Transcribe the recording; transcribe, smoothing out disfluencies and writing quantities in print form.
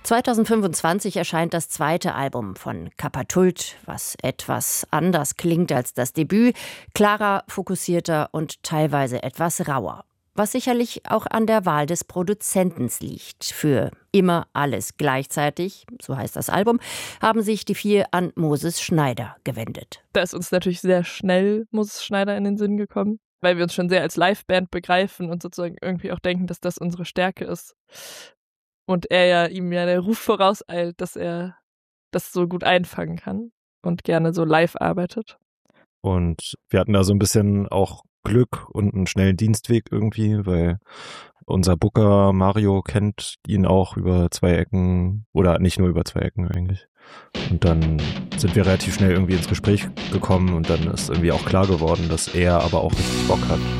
2025 erscheint das zweite Album von Kappa-Tult, was etwas anders klingt als das Debüt, klarer, fokussierter und teilweise etwas rauer. Was sicherlich auch an der Wahl des Produzenten liegt. Für Immer alles gleichzeitig, so heißt das Album, haben sich die 4 an Moses Schneider gewendet. Da ist uns natürlich sehr schnell Moses Schneider in den Sinn gekommen, weil wir uns schon sehr als Liveband begreifen und sozusagen irgendwie auch denken, dass das unsere Stärke ist. Und ihm der Ruf vorauseilt, dass er das so gut einfangen kann und gerne so live arbeitet. Und wir hatten da so ein bisschen auch Glück und einen schnellen Dienstweg irgendwie, weil unser Booker Mario kennt ihn auch über 2 Ecken oder nicht nur über 2 Ecken eigentlich. Und dann sind wir relativ schnell irgendwie ins Gespräch gekommen und dann ist irgendwie auch klar geworden, dass er aber auch richtig Bock hat.